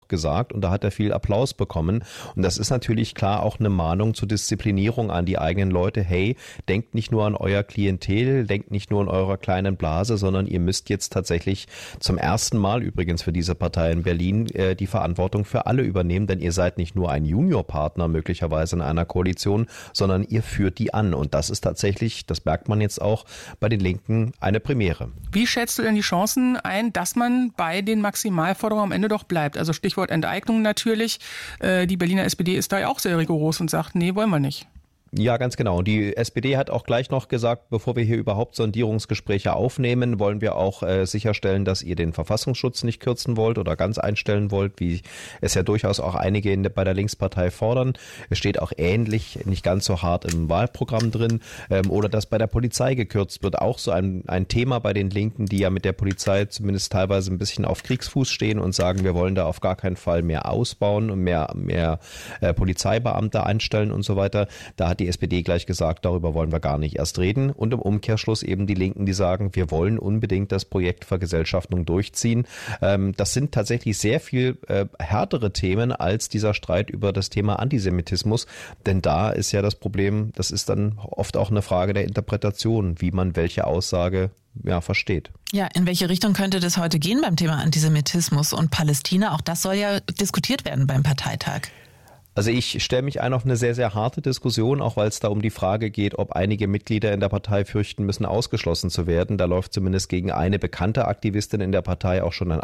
gesagt und da hat er viel Applaus bekommen. Und das ist natürlich klar auch eine Mahnung zur Disziplinierung an die eigenen Leute. Hey, denkt nicht nur an euer Klientel, denkt nicht nur an eurer kleinen Blase, sondern ihr müsst jetzt tatsächlich zum ersten Mal übrigens für diese Partei in Berlin die Verantwortung für alle übernehmen, denn ihr seid nicht nur ein Juniorpartner möglicherweise in einer Koalition, sondern ihr führt die an. Und das ist tatsächlich, das merkt man jetzt auch bei den Linken, eine Premiere. Wie schätzt du denn die Chancen ein, dass man bei den Maximalforderungen am Ende doch bleibt? Also Stichwort Enteignung natürlich. Die Berliner SPD ist da ja auch sehr rigoros und sagt, nee, wollen wir nicht. Ja, ganz genau. Die SPD hat auch gleich noch gesagt, bevor wir hier überhaupt Sondierungsgespräche aufnehmen, wollen wir auch sicherstellen, dass ihr den Verfassungsschutz nicht kürzen wollt oder ganz einstellen wollt, wie es ja durchaus auch einige bei der Linkspartei fordern. Es steht auch ähnlich, nicht ganz so hart im Wahlprogramm drin. Oder dass bei der Polizei gekürzt wird. Auch so ein Thema bei den Linken, die ja mit der Polizei zumindest teilweise ein bisschen auf Kriegsfuß stehen und sagen, wir wollen da auf gar keinen Fall mehr ausbauen und mehr Polizeibeamte einstellen und so weiter. Da hat die SPD gleich gesagt, darüber wollen wir gar nicht erst reden. Und im Umkehrschluss eben die Linken, die sagen, wir wollen unbedingt das Projekt Vergesellschaftung durchziehen. Das sind tatsächlich sehr viel härtere Themen als dieser Streit über das Thema Antisemitismus. Denn da ist ja das Problem, das ist dann oft auch eine Frage der Interpretation, wie man welche Aussage versteht. Ja, in welche Richtung könnte das heute gehen beim Thema Antisemitismus und Palästina? Auch das soll ja diskutiert werden beim Parteitag. Also ich stelle mich ein auf eine sehr, sehr harte Diskussion, auch weil es da um die Frage geht, ob einige Mitglieder in der Partei fürchten müssen, ausgeschlossen zu werden. Da läuft zumindest gegen eine bekannte Aktivistin in der Partei auch schon ein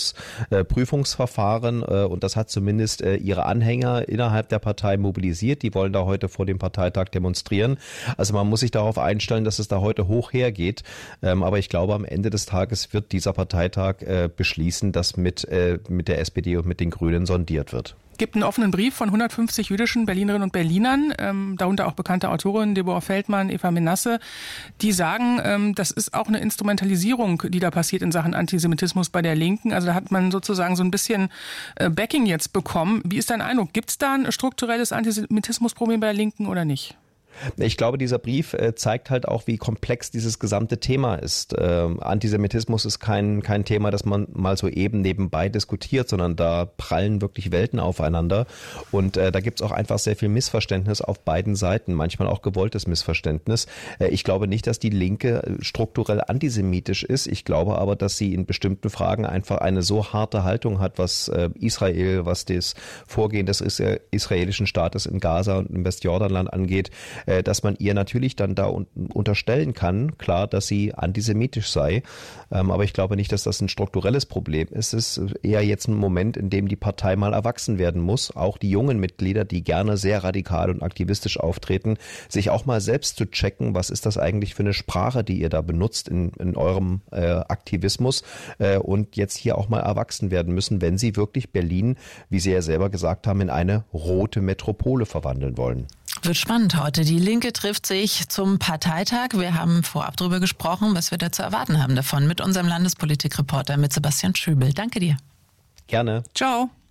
Ausschlussprüfungsverfahren und das hat zumindest ihre Anhänger innerhalb der Partei mobilisiert. Die wollen da heute vor dem Parteitag demonstrieren. Also man muss sich darauf einstellen, dass es da heute hoch hergeht. Aber ich glaube, am Ende des Tages wird dieser Parteitag beschließen, dass mit der SPD und mit den Grünen sondiert wird. Es gibt einen offenen Brief von 150 jüdischen Berlinerinnen und Berlinern, darunter auch bekannte Autorinnen, Deborah Feldmann, Eva Menasse, die sagen, das ist auch eine Instrumentalisierung, die da passiert in Sachen Antisemitismus bei der Linken. Also da hat man sozusagen so ein bisschen Backing jetzt bekommen. Wie ist dein Eindruck? Gibt es da ein strukturelles Antisemitismusproblem bei der Linken oder nicht? Ich glaube, dieser Brief zeigt halt auch, wie komplex dieses gesamte Thema ist. Antisemitismus ist kein Thema, das man mal so eben nebenbei diskutiert, sondern da prallen wirklich Welten aufeinander. Und da gibt's auch einfach sehr viel Missverständnis auf beiden Seiten, manchmal auch gewolltes Missverständnis. Ich glaube nicht, dass die Linke strukturell antisemitisch ist. Ich glaube aber, dass sie in bestimmten Fragen einfach eine so harte Haltung hat, was Israel, was das Vorgehen des israelischen Staates in Gaza und im Westjordanland angeht, dass man ihr natürlich dann da unterstellen kann, klar, dass sie antisemitisch sei. Aber ich glaube nicht, dass das ein strukturelles Problem ist. Es ist eher jetzt ein Moment, in dem die Partei mal erwachsen werden muss. Auch die jungen Mitglieder, die gerne sehr radikal und aktivistisch auftreten, sich auch mal selbst zu checken, was ist das eigentlich für eine Sprache, die ihr da benutzt in eurem Aktivismus und jetzt hier auch mal erwachsen werden müssen, wenn sie wirklich Berlin, wie sie ja selber gesagt haben, in eine rote Metropole verwandeln wollen. Wird spannend heute. Die Linke trifft sich zum Parteitag. Wir haben vorab darüber gesprochen, was wir da zu erwarten haben davon mit unserem Landespolitikreporter, mit Sebastian Schübel. Danke dir. Gerne. Ciao.